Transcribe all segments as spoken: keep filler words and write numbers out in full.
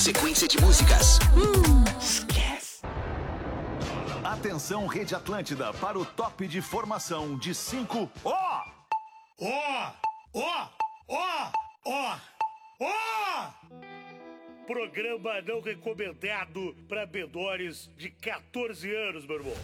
Sequência de músicas. Hum, esquece. Atenção, Rede Atlântida, para o top de formação de cinco. Ó! Ó! Ó! Ó! Ó! Ó! Programa não recomendado para menores de quatorze anos, meu irmão.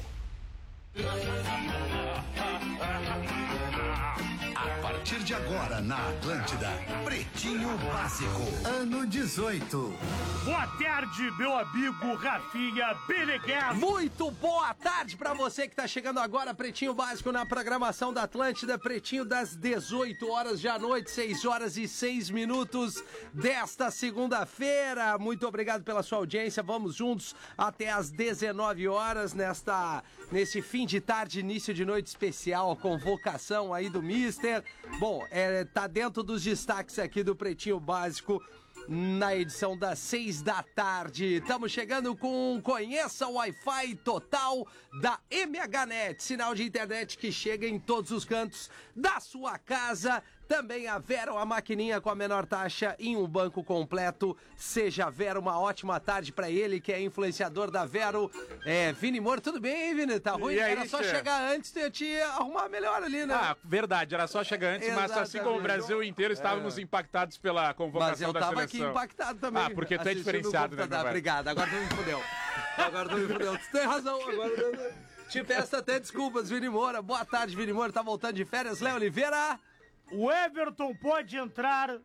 A partir de agora, na Atlântida, Pretinho Básico, ano dezoito. Boa tarde, meu amigo Rafinha Beneguer. Muito boa tarde pra você que tá chegando agora, Pretinho Básico na programação da Atlântida, Pretinho das dezoito horas da noite, seis horas e seis minutos desta segunda-feira. Muito obrigado pela sua audiência, vamos juntos até às dezenove horas nesta, nesse fim de tarde, início de noite especial, convocação aí do Mister. Bom, é, tá dentro dos destaques aqui do Pretinho Básico na edição das seis da tarde. Estamos chegando com Conheça o Wi-Fi Total da M H Net, sinal de internet que chega em todos os cantos da sua casa. Também a Vero, a maquininha com a menor taxa em um banco completo. Seja Vero, uma ótima tarde pra ele, que é influenciador da Vero. É, Vini Moura, tudo bem, hein, Vini? Tá ruim? Aí, era só chefe? chegar antes e eu te arrumar melhor ali, né? Ah, verdade, era só chegar antes, mas assim como o Brasil inteiro estávamos é. impactados pela convocação da seleção. Mas eu tava aqui impactado também. Ah, porque tu é diferenciado, né, tá, Obrigado, agora tu me fudeu. Agora tu me fudeu. Tu tem razão, agora te peço até desculpas, Vini Moura. Boa tarde, Vini Moura, tá voltando de férias. Léo Oliveira. O Everton pode entrar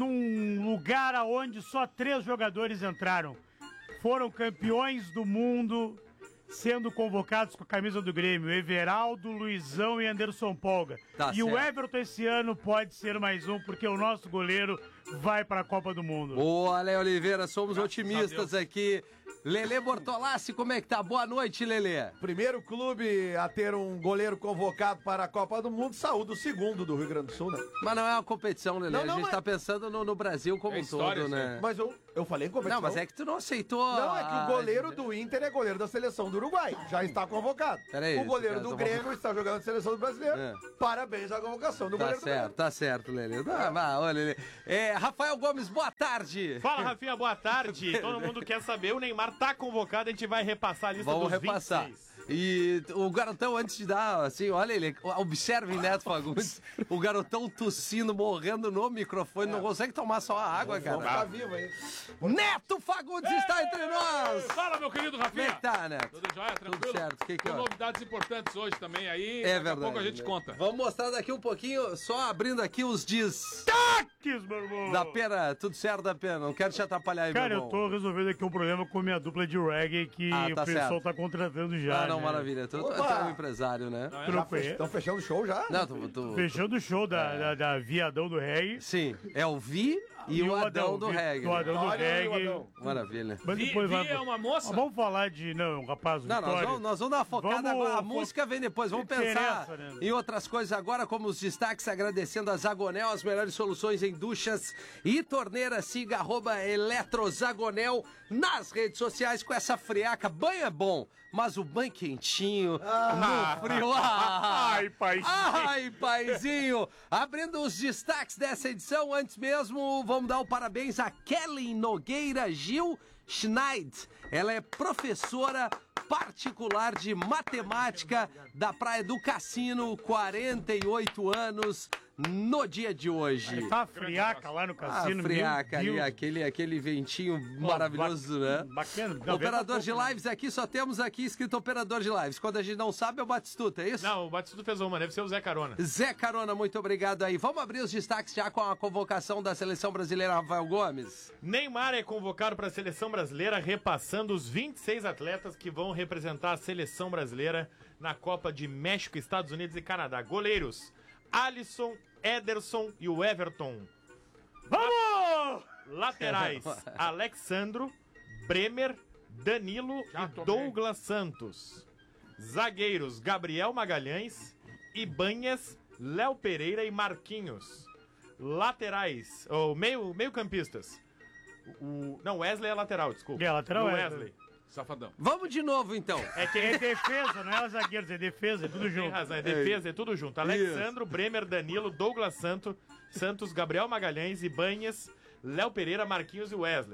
num lugar aonde só três jogadores entraram. Foram campeões do mundo sendo convocados com a camisa do Grêmio. Everaldo, Luizão e Anderson Polga. Tá e certo. O Everton esse ano pode ser mais um, porque o nosso goleiro vai para a Copa do Mundo. Boa, Léo Oliveira, somos Graças otimistas aqui. Lelê Bortolassi, como é que tá? Boa noite, Lelê. Primeiro clube a ter um goleiro convocado para a Copa do Mundo, saúde o segundo do Rio Grande do Sul, né? Mas não é uma competição, Lelê. Não, não, a gente mas... tá pensando no, no Brasil como É um história, todo, né? Mas eu, eu falei em competição. Não, mas é que tu não aceitou. Não, é que o goleiro a... do Inter é goleiro da seleção do Uruguai. Já está convocado. Peraí, o goleiro cara, do tô Grêmio falando... está jogando na seleção do brasileiro. É. Parabéns à convocação do Tá goleiro certo, do Grêmio. tá certo, Lelê. Tá, vai, olha, Lelê. É, Rafael Gomes, boa tarde. Fala, Rafinha, boa tarde. Todo mundo quer saber, o Neymar tá convocado, a gente vai repassar a lista Vamos dos repassar. vinte e seis. E o garotão, antes de dar, assim, olha ele, observem Neto Fagundes, o garotão tossindo, morrendo no microfone, não consegue tomar só a água, cara. Tá vivo aí. Neto Fagundes está entre nós! Fala, meu querido Como é Rafinha. que tá, Neto? Tudo jóia, tranquilo? Tudo certo, o que que Tem é? novidades importantes hoje também aí, É daqui verdade. a pouco a gente né? conta. Vamos mostrar daqui um pouquinho, só abrindo aqui os diz Taques, meu irmão! da Pena, tudo certo da Pena, não quero te atrapalhar aí, Cara, meu eu irmão. tô resolvendo aqui um problema com minha dupla de reggae que Ah, tá o pessoal certo. tá contratando já. Ah, não, né? maravilha, tu, tu Opa! é um empresário, né? Tu não conhece? Estão fechando o show já? Não, tu... tu... Fechando o show da, da, da Viadão do Reggae. Sim, é o Vi e, o Adão, do Vi- reggae. Do Adão do Olha aí o Reggae. Adão. Maravilha. Mas Vi, depois Vi vai... é uma moça? Mas vamos falar de... Não, rapaz, Não, nós Vitória. vamos, nós vamos dar uma focada Vamos agora. A fo- música vem depois. Vamos que pensar interessa, né? em outras coisas agora, como os destaques, agradecendo a Zagonel, as melhores soluções em duchas e torneiras. Siga arroba Eletrozagonel nas redes sociais com essa friaca. Banho é bom, mas o banho quentinho, no frio. Ah, Ai, paizinho. Ai, paizinho. Abrindo os destaques dessa edição, antes mesmo, vamos dar o parabéns a Kelly Nogueira Gil Schneid. Ela é professora particular de matemática da Praia do Cassino, quarenta e oito anos no dia de hoje. Tá friaca lá no Ah, cassino. friaca meu ali, Deus. aquele, aquele ventinho maravilhoso, ba- né? Bacana. Não, Operador vem de pra lives aqui, só temos aqui escrito operador de lives. Quando a gente não sabe é o Batistuta, é isso? Não, o Batistuta fez uma, deve ser o Zé Carona. Zé Carona, muito obrigado aí. Vamos abrir os destaques já com a convocação da seleção brasileira, Rafael Gomes. Neymar é convocado para a seleção brasileira, repassando os vinte e seis atletas que vão representar a seleção brasileira na Copa de México, Estados Unidos e Canadá. Goleiros: Alisson, Ederson e o Everton. Vamos! Laterais: Alexandro, Bremer, Danilo Já e tomei. Douglas Santos. Zagueiros: Gabriel Magalhães, Ibanhas, Léo Pereira e Marquinhos. Laterais, ou meio, meio campistas. O, não, Wesley é lateral, desculpa. É, lateral O é. Wesley. Safadão. Vamos de novo, então. É que É defesa, não é zagueiros, é defesa, é tudo tem junto. razão, é defesa, é tudo junto. Alexandro, Bremer, Danilo, Douglas Santo, Santos, Gabriel Magalhães, Ibanhas, Léo Pereira, Marquinhos e Wesley.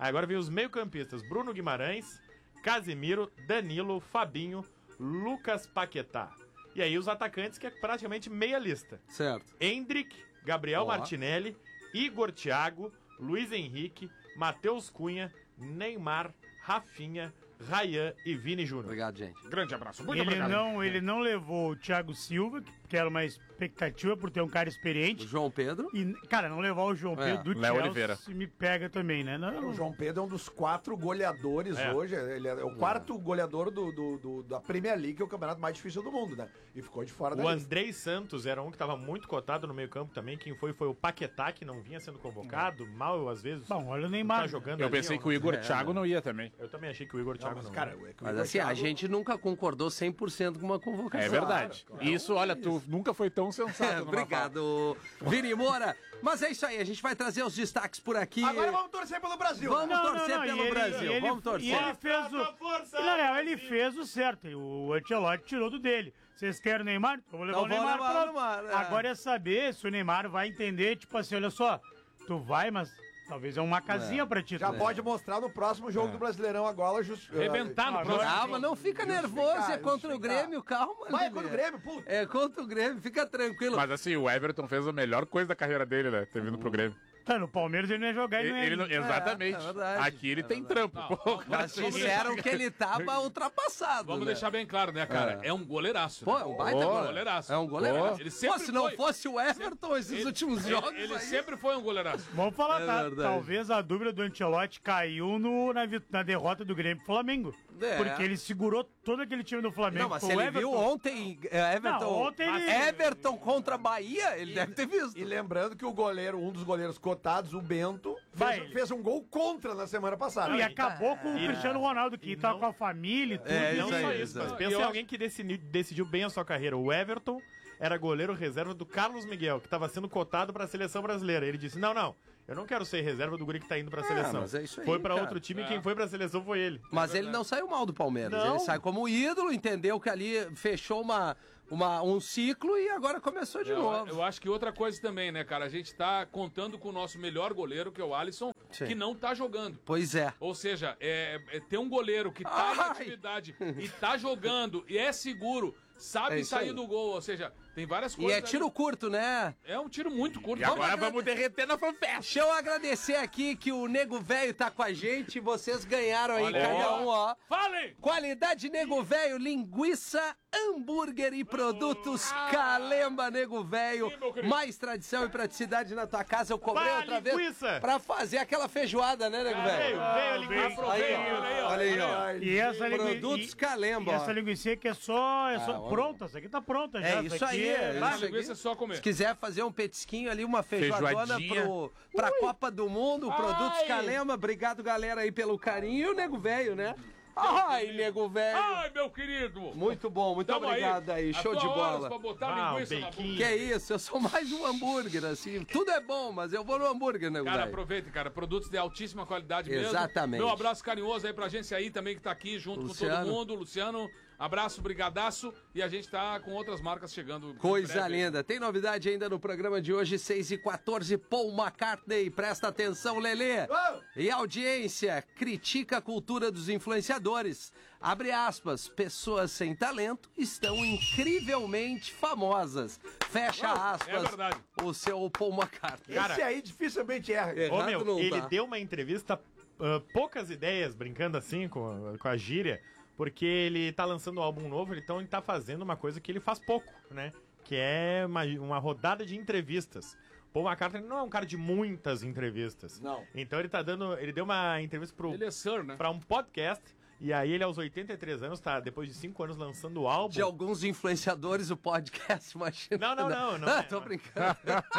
Agora vem os meio-campistas: Bruno Guimarães, Casemiro, Danilo, Fabinho, Lucas Paquetá. E aí os atacantes, que é praticamente meia lista. Certo. Endrick, Gabriel Ó. Martinelli, Igor Thiago, Luiz Henrique, Matheus Cunha, Neymar, Rafinha, Rayan e Vini Júnior. Obrigado, gente. Grande abraço. Muito Ele obrigado. não, ele não levou o Thiago Silva, que era uma expectativa por ter um cara O experiente. João Pedro. E, cara, não levar o João É. Pedro do Léo Chelsea Oliveira. me pega também, né? Não, O João Pedro é um dos quatro goleadores É. hoje. Ele é o quarto goleador do, do- do- da Premier League, que é o campeonato mais difícil do mundo, né? E ficou de fora da O lista. Andrei Santos era um que estava muito cotado no meio-campo também. Quem foi foi o Paquetá, que não vinha sendo convocado. Mal, às vezes. Bom, olha o não Neymar. tá jogando Eu ali, pensei ó, que o Igor É, Thiago né? não ia também. Eu também achei que o Igor Não, Thiago mas, não. cara, é que o Mas Igor assim, a Thiago- gente nunca concordou cem por cento com uma convocação. É verdade. Isso, olha, tu nunca foi tão sensato. É, numa obrigado, Vini Moura. Mas é isso aí, a gente vai trazer os destaques por aqui. Agora vamos torcer pelo Brasil. Vamos né? torcer e pelo ele- Brasil, e ele- vamos torcer. E ele fez o... força, E, na real, ele fez o certo. E o Ancelotti tirou do dele. Vocês querem o Neymar? Eu vou levar Então o Neymar. vou levar o pronto. Neymar, é. Agora é saber se o Neymar vai entender, tipo assim, olha só, tu vai, mas talvez é uma casinha pra ti. Já tá? pode mostrar no próximo jogo É. do Brasileirão agora. Just, Arrebentar no Ah, próximo. Calma, não fica nervoso, é contra o Grêmio, calma. Vai, é Lelê. contra o Grêmio, puta. É contra o Grêmio, fica tranquilo. Mas assim, o Everton fez a melhor coisa da carreira dele, né? Ter vindo pro Grêmio. Tá, no Palmeiras ele não ia jogar e Ele, não ia. ele não- exatamente. é verdade, Aqui ele é tem verdade. trampo. Pô, cara, Mas disseram que ele tava ultrapassado. Vamos né? deixar bem claro, né, cara? É, um goleiraço. Pô, né? é um baita Pô, goleiro. goleiraço. É um goleiraço. Ele sempre Pô, se não foi. fosse o Everton esses Ele- últimos ele- jogos. Ele, aí- sempre foi um goleiraço. Vamos falar, É tá? verdade. Talvez a dúvida do Ancelotti caiu no, na, vi- na derrota do Grêmio pro Flamengo. É. Porque ele segurou todo aquele time do Flamengo. Não, mas com se o ele Everton. viu ontem é, Everton, Não, ontem ele- Everton contra Bahia, ele deve ter visto. E lembrando que o goleiro, um dos goleiros cotados, o Bento, Vai. fez, fez um gol contra na semana passada. Não, e acabou com o e- Cristiano Ronaldo, que e tá não- com a família e tudo. É, Não isso aí, só isso isso, mas aí. pensa Eu em acho- alguém que decidi- decidiu bem a sua carreira. O Everton era goleiro reserva do Carlos Miguel, que estava sendo cotado para a seleção brasileira. Ele disse: não, não, eu não quero ser reserva do guri que tá indo para a seleção. mas é isso aí, foi para cara. outro time e quem foi para a seleção foi ele. Mas ele não saiu mal do Palmeiras. Não. Ele sai como ídolo, entendeu que ali fechou uma, uma, um ciclo e agora começou de Eu, novo. eu acho que outra coisa também, né, cara? A gente tá contando com o nosso melhor goleiro, que é o Alisson, Sim. que não tá jogando. Pois é. Ou seja, é, é ter um goleiro que tá em Ai. atividade e tá jogando e é seguro, sabe É isso sair aí. do gol. Ou seja, tem várias E coisas. é ali. tiro curto, né? É um tiro muito curto. E agora agrade- vamos derreter na fanfest. Deixa eu agradecer aqui que o Nego Velho tá com a gente. Vocês ganharam aí, Olha cada aí, ó. um, ó. Falem! Qualidade Nego Velho, linguiça, hambúrguer e produtos Calemba Nego Velho. Sim, meu querido. Mais tradição e praticidade na tua casa. Eu cobrei Vai, outra linguiça. vez pra fazer aquela feijoada, né, Nego Velho? Veio, veio a linguiça. Aproveita, Aí, ó. olha aí, ó. Olha aí, ó. E essa linguiça. Produtos E, Calemba, e ó. essa linguiça que é só, é só Ah, ó. pronta. Essa aqui tá pronta já. É essa isso aqui aí, é Ah, isso linguiça é só comer. Se quiser fazer um petisquinho ali, uma feijoadona Feijoadinha. pro, pra Copa do Mundo, Produtos Ai. Calema. Obrigado, galera, aí pelo carinho. E o Nego Velho, né? Ai, Nego Velho. Ai, meu querido! Muito bom, muito Tamo obrigado aí. As Show de tua horas bola. Pra botar Ah, linguiça um na bequinho. boca. Que é isso, eu sou mais um hambúrguer, assim. Tudo é bom, mas eu vou no hambúrguer, Nego Cara, Velho. aproveita, cara. Produtos de altíssima qualidade mesmo. Exatamente. Meu abraço carinhoso aí pra gente aí também que tá aqui junto com Luciano. todo mundo. Luciano, abraço, brigadaço. E a gente tá com outras marcas chegando. em Coisa breve aí. linda. Tem novidade ainda no programa de hoje, seis e quatorze, Paul McCartney. Presta atenção, Lelê. E a audiência critica a cultura dos influenciadores. Abre aspas, pessoas sem talento estão incrivelmente famosas. Fecha aspas. é verdade. O seu Paul McCartney. Cara, Esse aí dificilmente erra. É. Ô, Errado meu, não ele tá. deu uma entrevista, ah, poucas ideias, brincando assim com, com a gíria, porque ele tá lançando um álbum novo, então ele tá fazendo uma coisa que ele faz pouco, né? Que é uma, uma rodada de entrevistas. Paul McCartney não é um cara de muitas entrevistas. Não. Então ele tá dando. Ele deu uma entrevista pro, Ele é Sir, né? pra um podcast. E aí ele aos oitenta e três anos, tá, depois de cinco anos lançando o álbum. De alguns influenciadores, o podcast, imagina. Não, não, não, não Ah, é. tô brincando.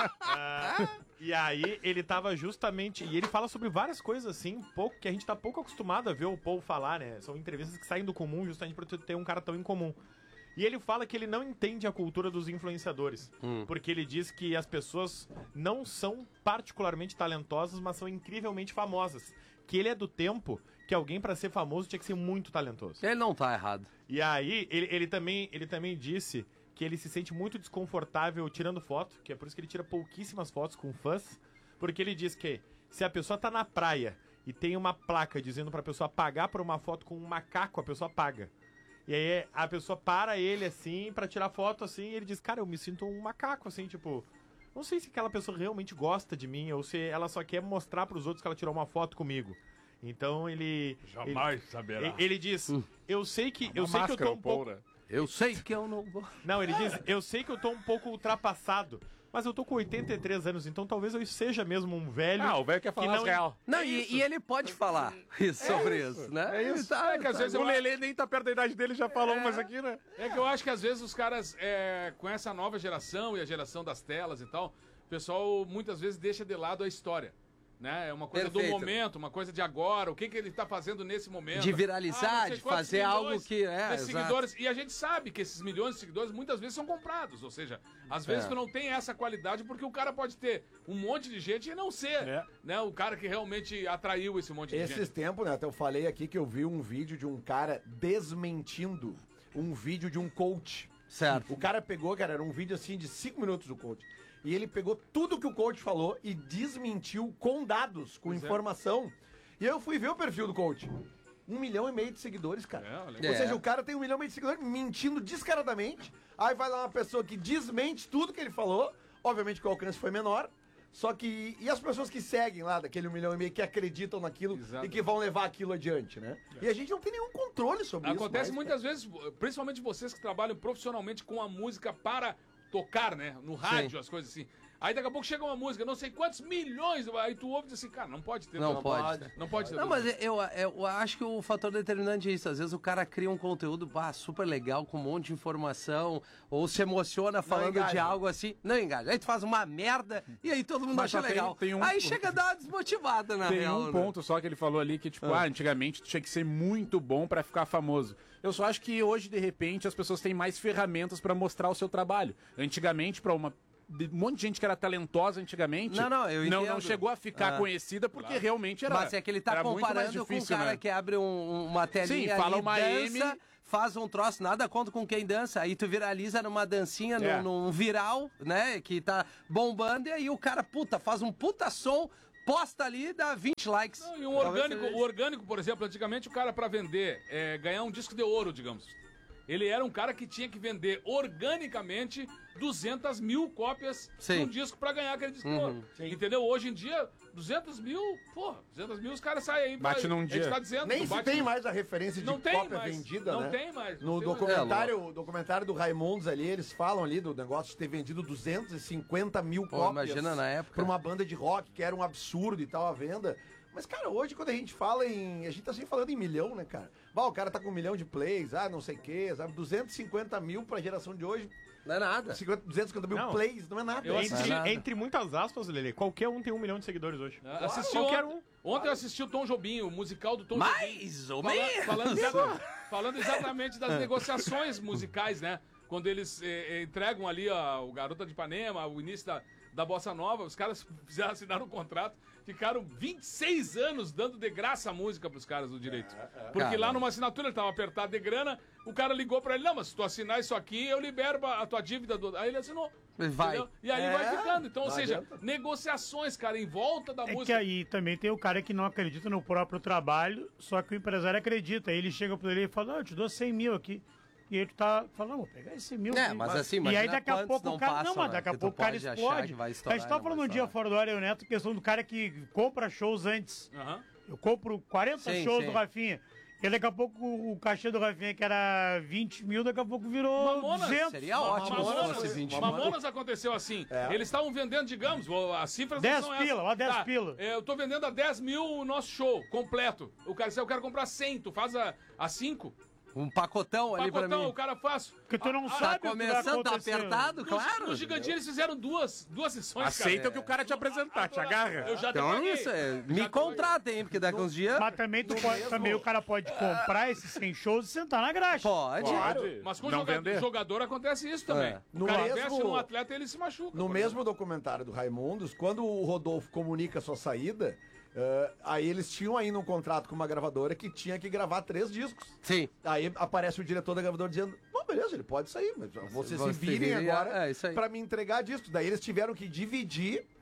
Ah, e aí ele tava justamente. E ele fala sobre várias coisas assim, pouco, que a gente tá pouco acostumado a ver o Paul falar, né? São entrevistas que saem do comum, justamente por ter um cara tão incomum. E ele fala que ele não entende a cultura dos influenciadores. Porque ele diz que as pessoas não são particularmente talentosas, mas são incrivelmente famosas. Que ele é do tempo que alguém, pra ser famoso, tinha que ser muito talentoso. Ele não tá errado. E aí, ele, ele, também, ele também disse que ele se sente muito desconfortável tirando foto, que é por isso que ele tira pouquíssimas fotos com fãs, porque ele diz que se a pessoa tá na praia e tem uma placa dizendo pra pessoa pagar por uma foto com um macaco, a pessoa paga. E aí a pessoa para ele assim pra tirar foto assim, e ele diz, cara, eu me sinto um macaco, assim, tipo... Não sei se aquela pessoa realmente gosta de mim ou se ela só quer mostrar pros outros que ela tirou uma foto comigo. Então ele... Jamais ele, saberá. Ele, ele diz, eu sei que, eu Uma sei que eu máscara, tô um pouco... Paula. Eu sei que eu não vou. Não, ele diz, eu sei que eu tô um pouco ultrapassado, mas eu tô com oitenta e três anos, então talvez eu seja mesmo um velho... Ah, o velho quer falar que as real. Não, É e, isso. e ele pode falar isso, sobre isso, né? É isso. Tá, é que às tá. vezes o Lelê nem tá perto da idade dele, já falou umas aqui, né? É que eu acho que às vezes os caras, é, com essa nova geração e a geração das telas e tal, o pessoal muitas vezes deixa de lado a história. Né? É uma coisa Perfeito. do momento, uma coisa de agora, o que, que ele está fazendo nesse momento. De viralizar, Ah, não sei de quantos fazer milhões algo que- é, de exato. seguidores. E a gente sabe que esses milhões de seguidores muitas vezes são comprados. Ou seja, às vezes É. tu não tem essa qualidade porque o cara pode ter um monte de gente e não ser É. né, o cara que realmente atraiu esse monte de Esses gente. tempos, né, até eu falei aqui que eu vi um vídeo de um cara desmentindo um vídeo de um coach. Certo. O cara pegou, cara, era um vídeo assim de cinco minutos do coach. E ele pegou tudo que o coach falou e desmentiu com dados, com Pois é. informação. E eu fui ver o perfil do coach. Um milhão e meio de seguidores, cara. É, olha. Ou É. seja, o cara tem um milhão e meio de seguidores mentindo descaradamente. Aí vai lá uma pessoa que desmente tudo que ele falou. Obviamente que o alcance foi menor. Só que. E as pessoas que seguem lá daquele um milhão e meio que acreditam naquilo Exato. e que vão levar aquilo adiante, né? E a gente não tem nenhum controle sobre Acontece isso. mais, muitas vezes, principalmente vocês que trabalham profissionalmente com a música para tocar, né? No rádio, as coisas assim. Aí daqui a pouco chega uma música, não sei quantos milhões, aí tu ouve e diz assim, cara, não pode ter. Não tudo. pode. Não pode ter. Não, tudo. mas eu, eu, eu acho que o fator determinante é isso. Às vezes o cara cria um conteúdo pá, super legal, com um monte de informação, ou se emociona falando engaja. de algo assim. Não engaja. Aí tu faz uma merda e aí todo mundo Mas acha só tem- legal. tem um- Aí chega a dar uma desmotivada, na Tem real. um né? ponto só que ele falou ali que, tipo, ah. antigamente tu tinha que ser muito bom pra ficar famoso. Eu só acho que hoje, de repente, as pessoas têm mais ferramentas pra mostrar o seu trabalho. Antigamente, pra uma de- um monte de gente que era talentosa antigamente, Não, não, eu não, entendo. não chegou a ficar Ah. conhecida porque realmente era Mas é que ele tá era muito mais comparando com um difícil, cara né? que abre um- uma telinha Sim, fala ali, uma dança, M. faz um troço, nada contra com quem dança. Aí tu viraliza numa dancinha, É. num, num viral, né, que tá bombando, e aí o cara, puta, faz um puta som, posta ali e dá vinte likes. Não, e um Talvez orgânico, seja o orgânico, por exemplo, antigamente o cara pra vender, é, ganhar um disco de ouro, digamos. Ele era um cara que tinha que vender organicamente duzentas mil cópias Sim. de um disco pra ganhar aquele disco de Uhum. ouro. Entendeu? Hoje em dia, duzentos mil, porra, duzentos mil os caras saem aí. Bate vai- num A gente dia. tá dizendo, Nem não se bate tem num- mais a referência de Não tem cópia mais. vendida, Não né? tem mais, não No tem mais. documentário, documentário do Raimundos ali, eles falam ali do negócio de ter vendido duzentas e cinquenta mil Pô, cópias. imagina na época. Pra uma banda de rock, que era um absurdo e tal a venda. Mas, cara, hoje quando a gente fala em... A gente tá sempre falando em milhão, né, cara? Bah, o cara tá com um milhão de plays, ah, não sei o quê, sabe? duzentos e cinquenta mil pra geração de hoje. Não é nada. cinquenta, duzentos e cinquenta mil Não. plays, não é nada. Eu Isso. assisti- Entre, nada. entre muitas aspas, Lele, qualquer um tem um milhão de seguidores hoje. Ah, assisti Qualquer ontem, um. ontem eu assisti o Tom Jobim, o musical do Tom Jobim. Mais ou Fala- menos. falando, exa- falando exatamente das negociações musicais, né? Quando eles eh, eh, entregam ali ó, o Garota de Ipanema, o início da, da Bossa Nova, os caras fizeram, assinaram um contrato, ficaram vinte e seis anos dando de graça a música pros caras do direito. Porque Cara. lá numa assinatura ele tava apertado de grana, o cara ligou pra ele, não, mas se tu assinar isso aqui, eu libero a tua dívida. Do... Aí ele assinou. Vai. entendeu? E aí É, vai ficando. Então, ou não seja, adianta. negociações, cara, em volta da É que música. aí também tem o cara que não acredita no próprio trabalho, só que o empresário acredita. Aí ele chega pro ele e fala, não, eu te dou cem mil aqui. E ele tá falando, não, vou pegar esse mil. É, aqui. mas assim, E aí imagina daqui a quantos pouco não o cara. passam, não, mas né? daqui a Que tu pouco o cara pode achar explode. que vai A estourar gente e tava não falando vai um dia estourar. fora do ar, eu e o Neto, questão do cara que compra shows antes. Aham. Eu compro quarenta Sim, shows sim. do Rafinha. E daqui a pouco o cachê do Rafinha, que era vinte mil, daqui a pouco virou Mamonas. duzentos. Seria ótimo se Mamonas, fosse vinte mil. Mamonas aconteceu assim. Eles estavam vendendo, digamos, as cifras não dez são pila, essas. ó, dez Tá, pila. é, eu tô vendendo a dez mil o nosso show completo. O cara disse, eu quero comprar cem, tu faz a, a cinco. Um pacotão ali pra Pacotão, mim. o cara faz. Porque tu não Ah, Tá sabe o que vai começando, tá acontecer. apertado, No, claro. no Gigantinho eles fizeram duas, duas sessões, Aceita cara. o que o cara te apresentar, te agarra. Eu já te Então é paguei. isso, é, Já me te contratem, hein, porque daqui uns dias... Mas também, tu pode, mesmo- também o cara pode comprar esses cem shows e sentar na graxa. Pode. Pode. Mas com o não jogador, vender. jogador acontece isso também. É. O No cara mesmo- investe num atleta e ele se machuca. No por mesmo documentário do Raimundos, quando o Rodolfo comunica a sua saída, eh, aí eles tinham ainda um contrato com uma gravadora que tinha que gravar três discos. Sim. Aí aparece o diretor da gravadora dizendo, não, beleza, ele pode sair, mas vocês se Você virem viria- agora é, isso aí. pra me entregar discos. Daí eles tiveram que dividir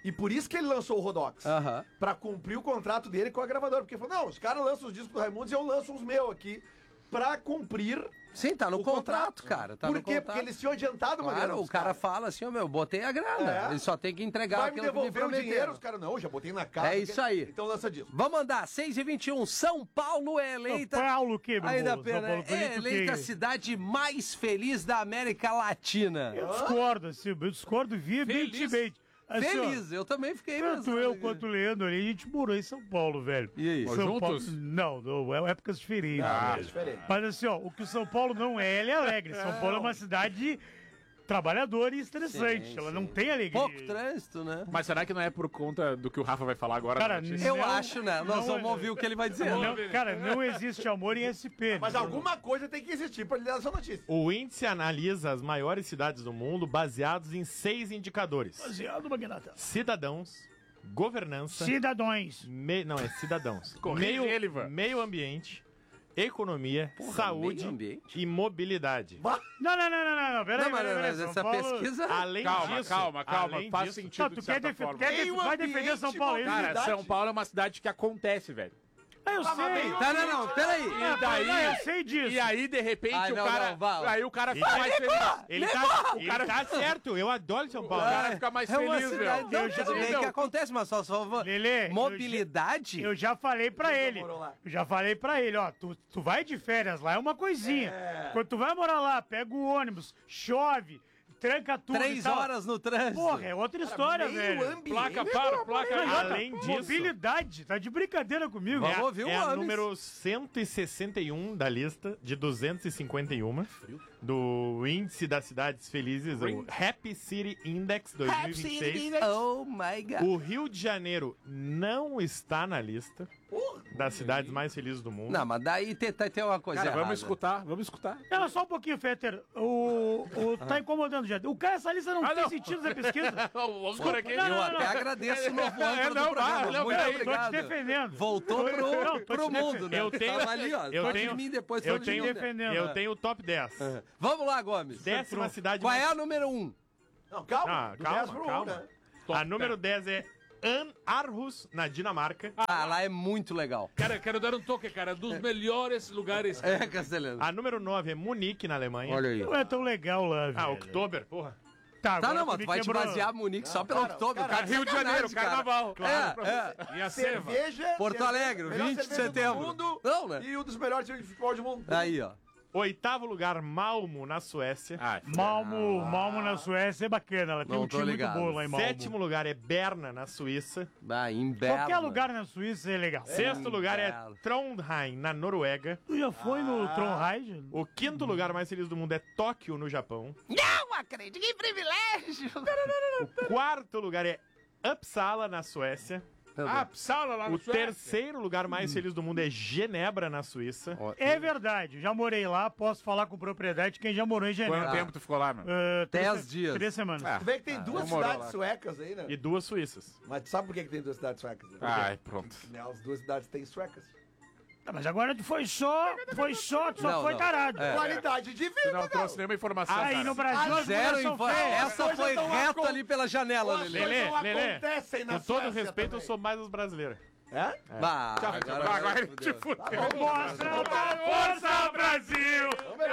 E por isso que ele lançou o Rodox. Aham. Pra cumprir o contrato dele com a gravadora. Porque ele falou, não, os caras lançam os discos do Raimundos e eu lanço os meus aqui. Pra cumprir Sim, tá no o contrato, cara. Tá Por no quê? contrato. Porque eles tinham adiantado uma grana Claro, o pros cara caras. fala assim, ó, meu, botei a grana. É. Ele só tem que entregar Vai me aquilo que me devolver o prometeram. dinheiro? Os caras, não, já botei na casa. É isso aí. Então lança disco. Vamos andar, seis e vinte e um, São Paulo é eleita... São Paulo, que, meu Aí da irmão? São pena, Paulo, é bonito eleita a que- cidade mais feliz da América Latina. Eu discordo, assim, eu discordo veementemente. Assim, ó, Feliz, eu também fiquei tanto mesmo. eu quanto o Leandro ali, a gente morou em São Paulo, velho. E aí? São Juntos? Paulo, não, não, é épocas diferentes. Ah, velho. diferente. Mas assim, ó, o que o São Paulo não é, ele é alegre. São Paulo é uma cidade trabalhadora e estressante. Sim, Ela sim. não tem alegria. Pouco trânsito, né? Mas será que não é por conta do que o Rafa vai falar agora? Cara, na notícia? Eu Não, acho, né? Nós não vamos é- ouvir o que ele vai dizer. Não, cara, não existe amor em S P. Mas alguma coisa tem que existir pra ele dar essa notícia. O índice analisa as maiores cidades do mundo baseados em seis indicadores: Baseado, Magnata. cidadãos, governança, Cidadões. me- não é cidadãos, Corrige meio, ele, Ivan. meio ambiente, economia, Porra, saúde meio ambiente? e mobilidade. Não, não, não, não, não, não, peraí, Não, mas, peraí, peraí, mas São essa Paulo- pesquisa... Além Calma, disso, calma, calma. além Faz disso- sentido Não, de tu quer, certa defe forma. quer def Meio vai defender ambiente, São Paulo, é isso? Cara, Cidade. São Paulo é uma cidade que acontece, velho. Ah, eu mas sei. meio- Tá, não, não, peraí. E daí, Ah, eu sei disso. E aí, de repente, Ai, o não, cara. não, Val. aí o cara fica mais feliz. Ele tá, ele tá certo, eu adoro São Paulo. O cara fica mais É uma feliz, cidade, velho. não, tudo bem Não, que acontece, mas só, só Lelê, mobilidade. Eu já falei pra ele. morou lá. Eu já falei pra ele, ó. Tu, tu vai de férias lá, é uma coisinha. Quando tu vai morar lá, pega o ônibus, chove, tranca tudo. e Três tal. horas no trânsito. Porra, é outra história, Meio velho. ambiente. Placa para, placa aí. Além disso, Mobilidade, tá de brincadeira comigo. Vamos É. ouvir o é a Gomes. número cento e sessenta e um da lista de duzentos e cinquenta e um do Índice das Cidades Felizes, o Happy City Index dois mil e vinte e seis. Oh my God. O Rio de Janeiro não está na lista das cidades mais felizes do mundo. Não, mas daí tem, tem, tem uma coisa Cara, errada. vamos escutar, vamos escutar. Pera só um pouquinho, Fetter. O, o, tá incomodando já. O cara, essa lista não Ah, tem não. sentido da pesquisa. Vamos por aqui. Não, Eu não, até não. agradeço o novo É, âncora não, do programa. vai, não, Muito peraí, Tô te obrigado. defendendo. Voltou pro, Não, tô pro te mundo, defendendo. né? Eu tenho- Tava ali, ó. eu Foi tenho- de mim, depois eu foi de tenho, mim, né? defendendo. eu tenho o top dez. Vamos lá, Gomes. Décima cidade Qual mais... é a número um? Não, calma. Ah, do calma, dez pro um, calma. né? A número dez é An Aarhus, na Dinamarca. Ah, lá é muito legal. Cara, quero dar um toque, cara. Dos melhores lugares. É, Castelhano. A número nove é Munique, na Alemanha. Olha aí. Não é tão legal lá, velho. Ah, Oktober, porra. Tá, Tá, agora não, mas me tu vai te quebrou. basear Munique só pelo cara, outubro. cara, Cara, Rio de Janeiro, carnaval. É, é. E a Seva. Cerveja. Porto cerveja- Alegre, melhor vinte de cerveja do setembro. mundo Não, né? E um dos melhores times de futebol do mundo. Aí, ó. Oitavo lugar, Malmo, na Suécia. Ah, Malmo, Malmo na Suécia é bacana. Ela tem Não um tô time ligado. muito bom lá em Malmo. Sétimo lugar é Berna, na Suíça. Ah, em Berna. Qualquer lugar na Suíça é legal. Sexto lugar é belo. Trondheim, na Noruega. Tu já foi no Ah. Trondheim? O quinto lugar mais feliz do mundo é Tóquio, no Japão. Não acredito, que privilégio! O quarto lugar é Uppsala, na Suécia. Ah, Psaula lá no O Suécia. terceiro lugar mais feliz do mundo é Genebra, na Suíça. É verdade, já morei lá, posso falar com propriedade quem já morou em Genebra. Quanto tempo tu ficou lá, meu? Uh, três Dez se- dias. Três semanas. Ah. Tu vê que tem duas não morou cidades lá. suecas aí, né? E duas suíças. Mas tu sabe por que, que tem duas cidades suecas? Né? Ai, pronto. Né, As duas cidades têm suecas. Tá, mas agora tu foi só, foi só, tu só Não, foi não. tarado. É. Qualidade de vida, Tu não meu. trouxe nenhuma informação, Aí cara. no Brasil as Zero mulheres são info... feias. Essa coisas foi tão reto acon- ali pela janela, As Lelê. Lelê, coisas não Lelê, acontecem na Com todo Suécia respeito, eu também. sou mais os brasileiros. É? Bah, Tchau, tchau. Agora te fudeu. Mostra a força, Brasil!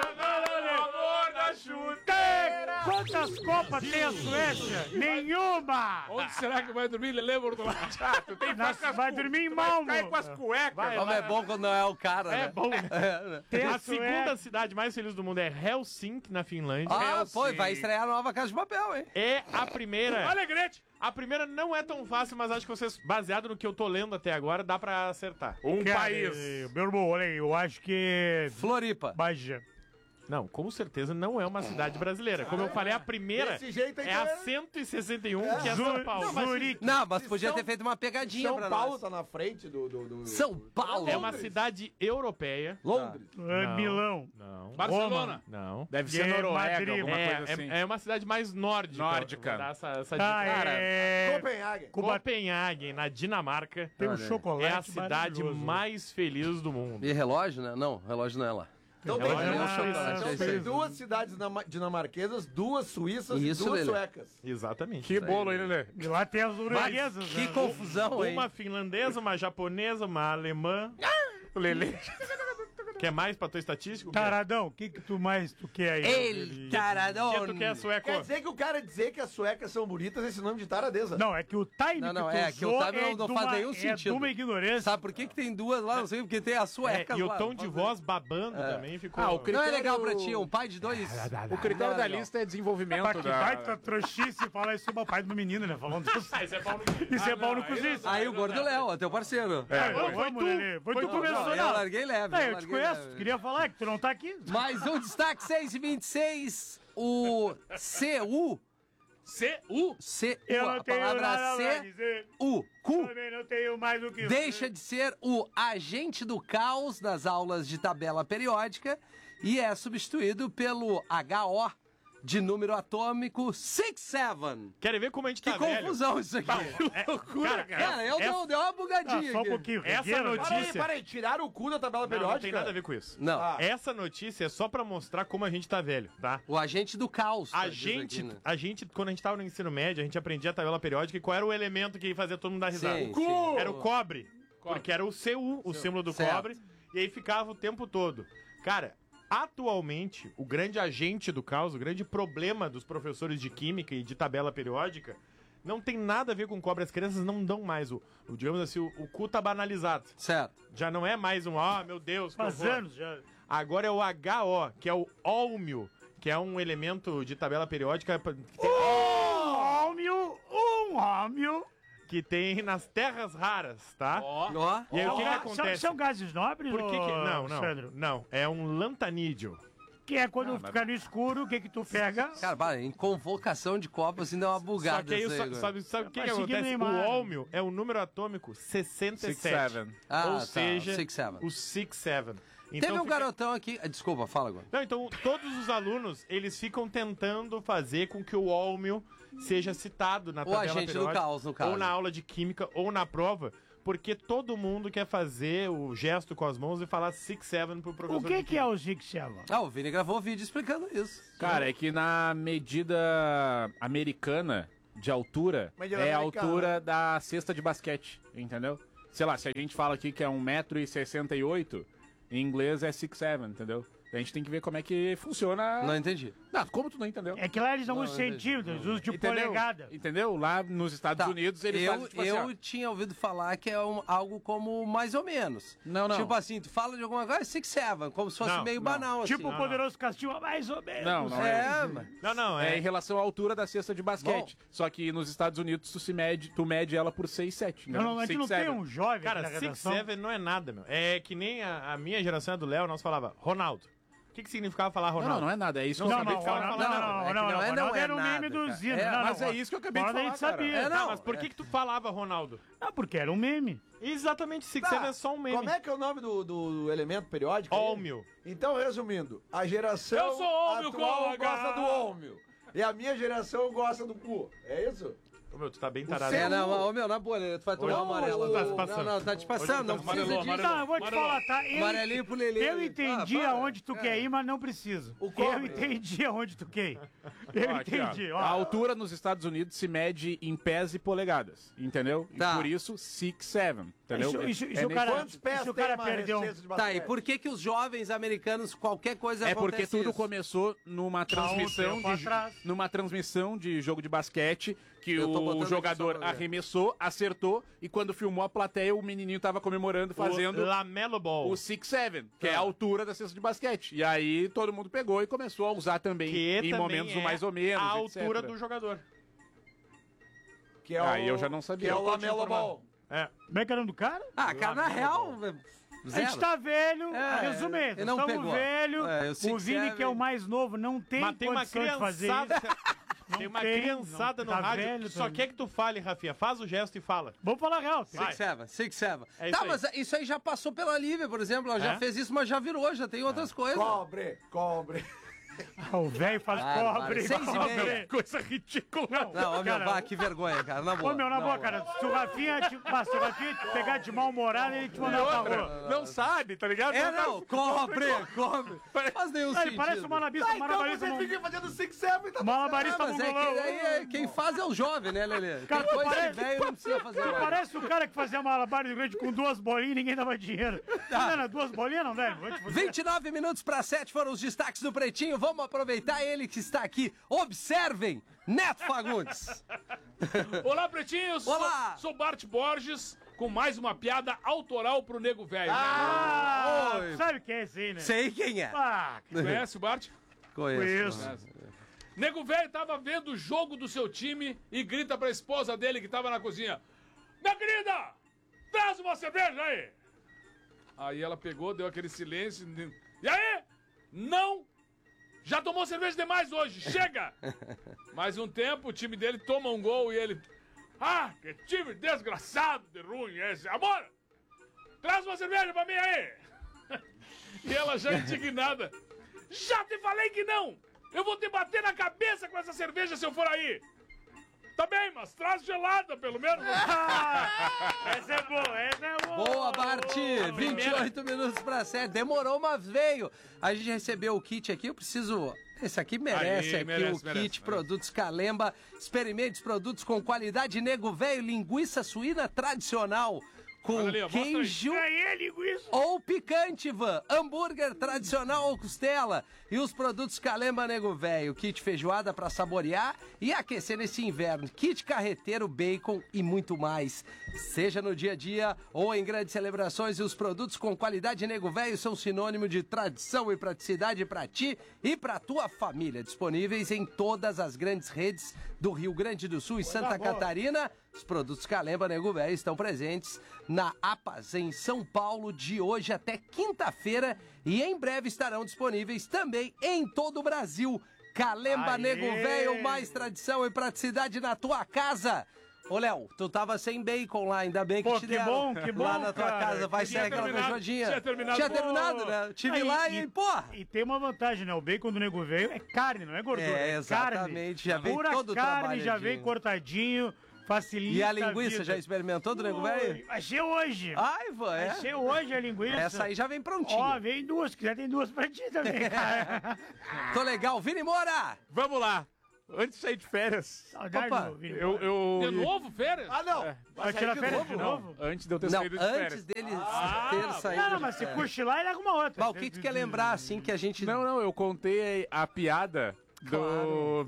Amor da chuteira. Quantas Copas tem a Suécia? Nenhuma! Onde será que vai dormir, Lelê Bortolatti? Ah, tu tem Nas- vai dormir em Malmo. Cai com as cuecas. Como é bom quando não é o cara, né? É bom, né? É, né? Tem A a Suécia. segunda cidade mais feliz do mundo é Helsinki, na Finlândia. Ah, pô, vai estrear a nova Casa de Papel, hein? É a primeira. Alegrete. A primeira não é tão fácil, mas acho que vocês, baseado no que eu tô lendo até agora, dá pra acertar. Um Cara, país. eh, Meu irmão, olha aí, eu acho que... Floripa. Bagé. Não, com certeza não é uma cidade brasileira. Como eu falei, a primeira Desse jeito aí é a que é- cento e sessenta e um, que é São Zu- Paulo. Zurique. Não, mas Se podia São- ter feito uma pegadinha São pra Paulo nós. tá na frente do... do, do- São Paulo? É uma cidade europeia. Londres. Eh, Não. Milão. Não. Barcelona. Não. Deve ser É Noruega, Madrid. alguma É, coisa assim. é, é uma cidade mais nórdica. Nórdica. Vou dar essa, essa Ah, dica. é... Copenhague. Cuba- Copenhague, na Dinamarca, Tem um chocolate é a cidade maravilhoso. mais feliz do mundo. E relógio, né? Não, relógio não é lá. Então Ela tem, é um então chocolate, é isso tem aí. duas cidades dinama- dinamarquesas, duas suíças Isso, e duas Lelê. suecas. Exatamente. Que bolo, hein, Lelê? E lá tem as norueguesas, Que né? confusão, hein? Uma finlandesa, uma japonesa, uma alemã. O Lelê. Quer mais pra tua estatística? Taradão, o que que tu mais tu quer aí? Ele, taradão. Que tu quer, sueco? Quer dizer que o cara dizer que as suecas são bonitas, esse nome de taradeza. Não, é que o time Não, não, que tu é que o usou time não- é não de faz uma- nenhum é sentido. de uma ignorância. Sabe por que, que tem duas lá? Não sei, porque tem as É, suecas e o lá. tom de voz babando também ficou. Ah, o Não critério... é legal pra ti, um pai de dois. O critério Não, da legal. lista é desenvolvimento Mas que da... baita trouxice falar isso pro pai do menino, né? Falando isso. Isso é pau no Isso é pau no cozice. Aí o Gordo Léo, teu parceiro. É, foi vamos, tu. Lelê. Foi tu que Não, começou, eu não. larguei leve. É, eu eu te larguei conheço. leve. Queria falar que tu não tá aqui. Mais um destaque, seis e vinte e seis. O C U. C U? C U, Eu a não tenho palavra nada pra C dizer. U. Cu. Também não tenho mais o que Deixa de ser o agente do caos das aulas de tabela periódica e é substituído pelo H O de número atômico six seven. Querem ver como a gente Que tá velho? confusão isso aqui. É, cara, Cara, eu essa, dei, dei uma Ah, bugadinha só um aqui. pouquinho. Essa regueiro, notícia- Para aí, para aí, tiraram o cu da tabela não, periódica? não tem nada a ver com isso. Não, Ah. Essa notícia é só pra mostrar como a gente tá velho, tá? o agente do caos. tá, A diz gente, aqui, né? a gente, quando a gente tava no ensino médio, a gente aprendia a tabela periódica e qual era o elemento que fazia todo mundo dar risada? Sim, O cu! sim. Era o cobre. Porque era o C U, o símbolo do Certo. cobre, e aí ficava o tempo todo. Cara, atualmente, o grande agente do caos, o grande problema dos professores de química e de tabela periódica, não tem nada a ver com cobre. As crianças não dão mais o, o digamos assim, o, o cu tá banalizado. Certo. Já não é mais um, ah, meu Deus, que Faz horror. anos já. Agora é o H O, que é o ólmio, que é um elemento de tabela periódica que tem, Um homem, um homem. que tem nas terras raras, tá? Ó. Ó. E aí o que, que São, acontece? são gases nobres, Por que que... ô, Não, não, Sandro? não. É um lantanídeo. Que é quando fica no escuro, o que que tu pega? Cara, para, em convocação de copas ainda é uma Só bugada que aí, isso aí, sa- agora. sabe, sabe o que, Vai que seguir acontece? O Neymar. ólmio é o número atômico sessenta e Six, sete. seven. Ah, Ou tá, seja, six, seven. o six seven. Teve um fica- garotão aqui... ah, Desculpa, fala agora. Não, então todos os alunos, eles ficam tentando fazer com que o ólmio seja citado na O tabela agente do periódica, caos, no caso. ou na aula de química, ou na prova, porque todo mundo quer fazer o gesto com as mãos e falar six seven pro professor. O que de que é o Zig Zaglar? Ah, o Vini gravou vídeo explicando isso. Cara, é que na medida americana de altura, Medida é a americana. altura da cesta de basquete, entendeu? Sei lá, se a gente fala aqui que é um metro e sessenta e oito, em inglês é six seven, entendeu? A gente tem que ver como é que funciona... Não entendi. Não, como tu não entendeu? É que lá eles não, Não, usam não entendi. centímetros, eles usam de Entendeu? polegada. Entendeu? Lá nos Estados Tá, Unidos eles eu, fazem tipo assim, eu ó. tinha ouvido falar que é um- algo como mais ou menos. Não, não. Tipo assim, tu fala de alguma coisa, é six seven, como se fosse Não, meio não. banal, Tipo assim. o Poderoso Castigo, mais ou menos. Não, não É, mas... Não, não, É é... em relação à altura da cesta de basquete. Só que nos Estados Unidos tu, se mede, tu mede ela por seis, sete. Não, não, a gente não tem um jovem aqui na Cara, six redação. seven não é nada, meu. É que nem a, a minha geração do Léo, nós falava Ronaldo. O que, que significava falar Não, Ronaldo? não, não é nada. É isso que Não, eu acabei não, de falar. não, não, Não, não, é não, que não, não é- Ronaldo não é era o meme nada, do cara. Zino. É, não, mas não, é isso que eu acabei de Ronaldo a gente falar, cara. sabia. É, Tá, não. mas por que, que tu falava Ronaldo? Ah, porque era um meme. Exatamente, six Tá, seven é só um meme. Como é que é o nome do, do elemento periódico? aí? Ólmio. Então, resumindo, a geração Eu sou ólmio atual com H. gosta do ólmio. E a minha geração gosta do cu. É isso? Ô, meu, tu tá bem tarado. É, não, ô, meu, na boa, né? Tu vai tomar Hoje- um amarelo. hoje tá Não, se passando. não, tá te passando, não precisa Amarelou, disso. amarelou. Não, eu vou te Amarelo. falar, tá? Eu, Amarelinho pro Lelê. eu entendi Ah, para. aonde tu quer ir, mas não precisa. O eu cobre. entendi aonde tu quer ir. Eu Ó, aqui, ó. entendi, ó. A altura nos Estados Unidos se mede em pés e polegadas, entendeu? Tá. E por isso, six seven, entendeu? Isso- isso- isso é o nesse- cara- Quantos pés se o tem cara uma perdeu- cesta de Tá, basquete? e por que que os jovens americanos, qualquer coisa É porque acontece tudo isso? começou numa transmissão tempo de atrás. numa transmissão de jogo de basquete que Eu tô botando o aqui jogador só pra ver. arremessou, acertou e quando filmou a plateia o menininho tava comemorando fazendo O Lamelo Ball. o six seven, que Tá. é a altura da cesta de basquete. E aí todo mundo pegou e começou a usar também que em também momentos do é mais ou menos, a altura etcétera. do jogador. Que é Aí eu já não sabia. Que é o Eu tô te Lamelo informando. Ball. É. Como é que era o nome do cara? Ah, cara, na real, A zero. gente tá velho, É, resumindo, ele não estamos pegou. velho, É, eu sei o que Vini, serve. que é o mais novo, não tem Mas tem uma condição de fazer criançada. isso. Tem uma tem, criançada não, no tá rádio velho que só também. quer que tu fale, Rafinha. Faz o gesto e fala. Vamos falar real. tem- Six seven, six seven. É tá, isso aí. mas isso aí já passou pela Lívia, por exemplo. Ela já É? fez isso, mas já virou, já tem outras coisas. Cobre, cobre. Ah, o velho faz Bárbaro. pobre. Seis e pobre. meia. Coisa ridícula. Não, Não, ô, meu, cara, bah, que vergonha, cara. Na boa. Ô, meu, na Não, boa, cara, se o Rafinha te, bah, se o Rafinha te pegar de mal-humorado, ele te mandar pra rua. Não sabe, tá ligado? É, não, cobre, cobre. Faz nenhum Ah, ele sentido. parece um malabista, um Então malabarista. você mon- fica fazendo six seven e tá Malabarista Mas é que, mongolão. aí, é- quem faz é o jovem, né, Lelê? Cara, Tem coisa parece- de velho não precisa fazer Você mais. parece o cara que fazia malabar de grande com duas bolinhas e ninguém dava dinheiro. Tá vendo? Duas bolinhas não deve. Vou te fuder. vinte e nove minutos para sete foram os destaques do Pretinho. Vamos aproveitar ele que está aqui. Observem, Neto Fagundes. Olá, pretinhos! Olá! Sou, sou Bart Borges, com mais uma piada autoral pro nego velho. Ah, Oi. sabe quem é esse aí, né? Sei quem é. Ah, Conhece o Bart? Conheço. Conheço. Nego velho tava vendo o jogo do seu time e grita pra esposa dele que tava na cozinha: Minha querida, traz uma cerveja aí! Aí ela pegou, deu aquele silêncio. E aí? Não! Já tomou cerveja demais hoje, chega! Mais um tempo, o time dele toma um gol e ele... Ah, que time desgraçado de ruim esse! Amor, traz uma cerveja pra mim aí! E ela já indignada: Já te falei que não! Eu vou te bater na cabeça com essa cerveja se eu for aí! Tá bem, mas traz gelada, pelo menos. essa é boa, essa é boa. Boa, Bart! vinte e oito minutos para sete. Demorou, mas veio. A gente recebeu o kit aqui, eu preciso... Esse aqui merece Aí, aqui merece, o merece, kit merece. Produtos Calemba. Experimente os produtos com qualidade. Nego Velho, linguiça suína tradicional com Olha ali, ó, mostra aí. queijo É ele, linguiça. ou picante, Van. Hambúrguer tradicional ou costela. E os produtos Calemba Nego Velho. Kit feijoada para saborear e aquecer nesse inverno. Kit carreteiro, bacon e muito mais. Seja no dia a dia ou em grandes celebrações, os produtos com qualidade Nego Velho são sinônimo de tradição e praticidade para ti e para tua família. Disponíveis em todas as grandes redes do Rio Grande do Sul e Santa Catarina. Os produtos Calemba Nego Velho estão presentes na APAS em São Paulo de hoje até quinta-feira e em breve estarão disponíveis também em todo o Brasil. Calemba Aê! Nego Velho, mais tradição e praticidade na tua casa. Ô, Léo, tu tava sem bacon lá, ainda bem que Pô, te que deram bom, que bom, lá na tua cara. casa. Vai Tinha ser aquela terminado, feijoadinha. tinha terminado. Tinha Pô. terminado, né? Tive Aí, lá e, porra... E tem uma vantagem, né? O bacon do nego velho é carne, não é gordura. É, É, exatamente, já carne. vem Pura todo carne, já trabalhadinho. vem cortadinho, facilita E a linguiça, vida. já experimentou do Nego Velho? Ui, Achei hoje. Ai, Van, é? Achei hoje a linguiça. Essa aí já vem prontinha. Ó, vem duas, se quiser tem duas pra ti também, cara. Tô legal. Vini Moura! Vamos lá. Antes de sair de férias, Saudade Opa, do Vini. eu... eu... De novo, férias? Ah, não. Vai tirar férias de novo? Antes de eu ter Não, saído de antes férias. dele ter saído. Não, não, mas se cochilar, ele arruma outra. Mas o que tu quer lembrar, assim, que a gente... Não, não, eu contei a piada do,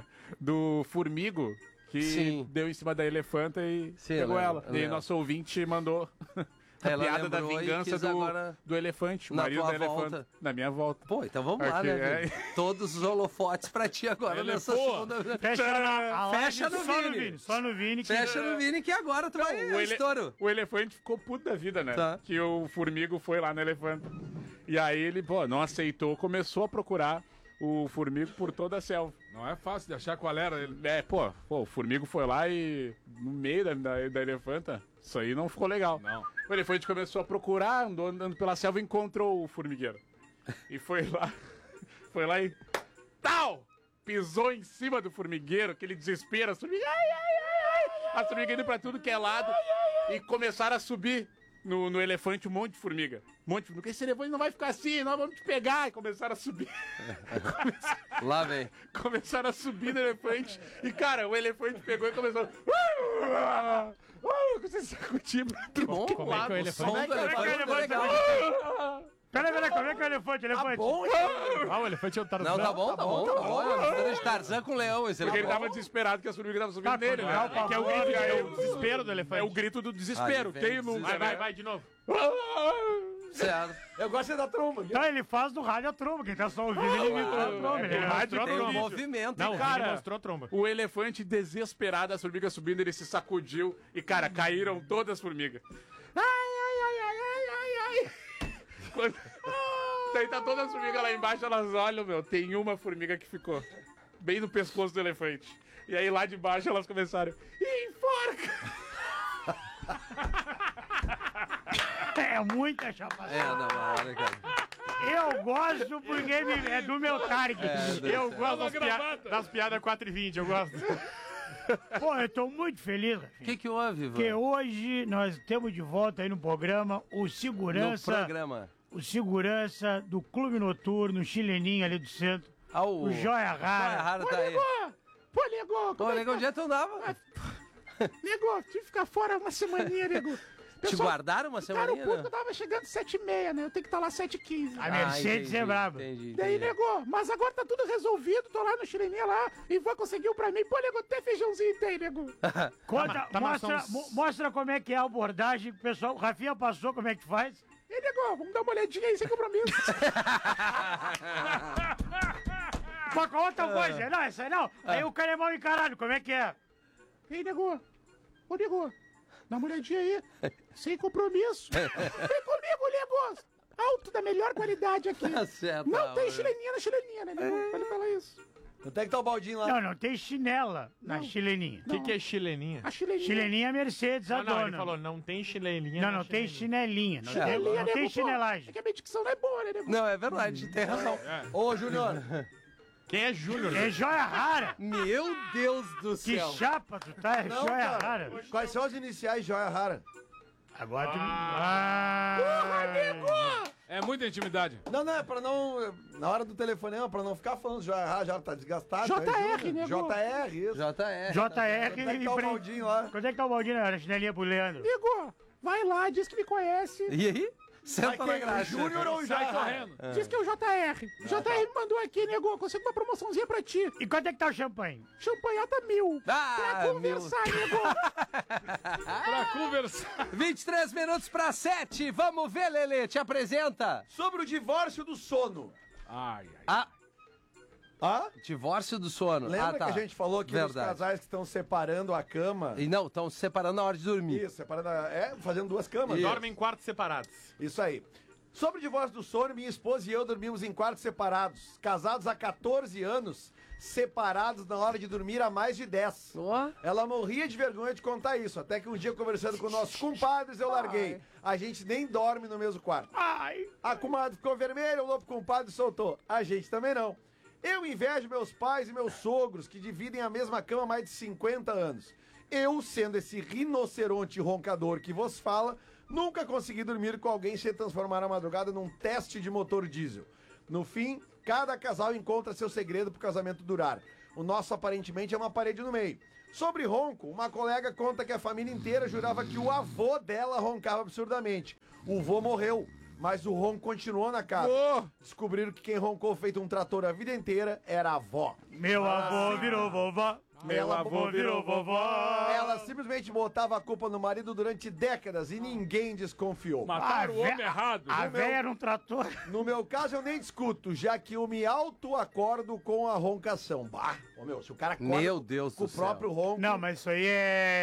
do formigo que Sim. deu em cima da elefanta e Sim, pegou eu ela. lembro, eu E aí lembro. nosso ouvinte mandou a Ela piada da lembrou e vingança quis do, agora do elefante, o na marido tua da elefante. volta. Na minha volta. Pô, então vamos lá, Aqui, né, é. Vini? Todos os holofotes pra ti agora Ele nessa pô. segunda... Fecha, na, a live Fecha no só Vini. no Vini. Só no Vini. que- Fecha no Vini que agora tu vai... O, É ele- estouro. o elefante ficou puto da vida, né? Tá. Que o formigo foi lá no elefante. E aí ele, pô, não aceitou, começou a procurar o formigo por toda a selva. Não é fácil de achar qual era ele. É, pô, pô, o formigo foi lá e no meio da, da, da elefanta, isso aí não ficou legal. Não. O elefante começou a procurar, andou andando pela selva e encontrou o formigueiro. E foi lá, foi lá e tal! Pisou em cima do formigueiro, aquele desespero, a formiga, ai, ai, ai, ai, a formiga indo pra tudo que é lado e começaram a subir no, no elefante um monte de formiga. Um monte de formiga. Esse elefante não vai ficar assim, nós vamos te pegar. E começaram a subir. Lá vem. Começaram a subir no elefante. E, cara, o elefante pegou e começou. Você sacudiu pra Que bom. Como é que o O elefante- som do Como é que o elefante é elefante- legal. Peraí, peraí, como é que é o elefante? Elefante. Ah, o elefante é o Tarzan. Não, tá bom, tá bom, tá bom. É uma mistura de Tarzan com leão, esse Porque ele elefante. tava desesperado que as formigas estavam subindo Tá, nele, quando né? dá o É que é o pavor, grito, aí é o desespero do elefante. É o grito do desespero. Aí vem Quem o nunca, Vai, vai, né? vai, de novo. Certo. Eu gosto é da tromba. Então ele faz do rádio a tromba. Quem tá só ouvindo, ele imita a tromba. Ele é, mostrou a tem Tem um tromba. movimento, Não, né? o Cara, Vini mostrou a tromba. O elefante desesperado, as formigas subindo, ele se sacudiu e, cara, caíram todas as formigas. Ai, ai, ai, ai, ai, ai, ai. Quando... Daí tá todas as formigas lá embaixo, elas olham, meu, tem uma formiga que ficou bem no pescoço do elefante. E aí lá de baixo elas começaram, enforca! É muita chapada. É, não, na hora, cara. Eu gosto porque me- é do meu target. Eu gosto das, Uma pia- gravata. das piadas quatro e vinte, eu gosto. Pô, eu tô muito feliz, O Rafinha, que que houve, Ivan? porque hoje nós temos de volta aí no programa o No segurança, programa. o segurança do Clube Noturno Chileninho ali do centro, Ah, o... o Joia Rara. Joia Rara tá aí. Pô, nego, Ô, nego, onde é que tu andava? nego, tive que ficar fora uma semaninha, nego. Te guardaram uma Cara, o semaninha, público né? tava chegando sete e meia, né? Eu tenho que estar lá sete e quinze. A Mercedes entendi, é braba. Entendi, Daí, entendi. nego, mas agora tá tudo resolvido, tô lá no Chileninha lá, e vai conseguir um pra mim. Pô, nego, até feijãozinho tem, nego. Conta, tá, mas mostra, são- mo- mostra como é que é a abordagem, que o pessoal, o Rafinha passou, como é que faz. E, nego, vamos dar uma olhadinha aí, sem compromisso. Mas com outra coisa, não, essa aí não. Aí o cara é mal encarado, como é que é? Ei, nego, ô, nego, dá uma olhadinha aí, sem compromisso. Vem comigo, nego, alto da melhor qualidade aqui. Tá certo. Não tá, tem olha. chileninha na chileninha, né, nego? Pode falar isso. Quanto é que tá o baldinho lá? Não, não tem chinela na Não. chileninha. O que, que é chileninha? A chileninha. Chileninha é Mercedes, a Ah, não, dona. ele falou, não tem chileninha. Não, na não tem chileninha. chinelinha. Não, Chinelinha, tem, não nego, tem pô. chinelagem. É que a minha dicção não é boa, né, nego? Não, é verdade, tem razão. Ô, Júnior, Quem é Júnior? É joia rara. Meu Deus do Que céu. chapa tu tá, é não, joia cara. rara. Quais são as iniciais de Joia Rara? Agora tu... Ah, É muita intimidade. Não, não, é pra não... Na hora do telefonema, pra não ficar falando Joia Rara, já tá desgastado. J R, né, nego. J R, isso. J R. J R Quanto é que e tá o Bre- baldinho lá? Quando é que tá o Baldinho? Era chinelinha pro Leandro. Nego, vai lá, diz que me conhece. E aí? Senta Vai na quem? O graxa. Júnior ou o Sai Joia Rara? correndo. Diz que é o J R. J R me mandou aqui, nego. Consigo uma promoçãozinha pra ti. E quanto é que tá o champanhe? Champanhata mil. Ah, pra conversar, nego. Pra conversar. vinte e três minutos pra sete. Vamos ver, Lelê. Te apresenta. Sobre o divórcio do sono. Ai, ai. Ah, Hã? divórcio do sono. Lembra ah, tá. que a gente falou aqui dos Verdade. casais que estão separando a cama? E não, estão se separando na hora de dormir. Isso, separando a... É, fazendo duas camas. Isso. Dormem em quartos separados. Isso aí. Sobre o divórcio do sono, minha esposa e eu dormimos em quartos separados. Casados há quatorze anos, separados na hora de dormir há mais de dez. Ó. Ela morria de vergonha de contar isso. Até que um dia, conversando com nossos compadres, eu larguei. A gente nem dorme no mesmo quarto. Ai. A comadre ficou vermelha, o lobo compadre soltou. A gente também não. Eu invejo meus pais e meus sogros, que dividem a mesma cama há mais de cinquenta anos. Eu, sendo esse rinoceronte roncador que vos fala, nunca consegui dormir com alguém sem transformar a madrugada num teste de motor diesel. No fim, cada casal encontra seu segredo pro casamento durar. O nosso, aparentemente, é uma parede no meio. Sobre ronco, uma colega conta que a família inteira jurava que o avô dela roncava absurdamente. O vô morreu, mas o ronco continuou na casa. Descobriram que quem roncou feito um trator a vida inteira era a avó. Meu avô virou vovó. Meu Ela avô virou vovó. Ela simplesmente botava a culpa no marido durante décadas e ninguém desconfiou. Mataram o vé- homem errado. A meu- véia era um trator. No meu caso, eu nem discuto, já que eu me auto-acordo com a roncação. Bah, ô meu, se o cara acorda Meu Deus com do o próprio ronco... Não, mas isso aí é...